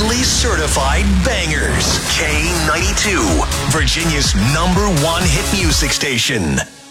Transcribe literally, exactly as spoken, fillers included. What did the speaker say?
Only certified bangers. K ninety-two, Virginia's number one hit music station.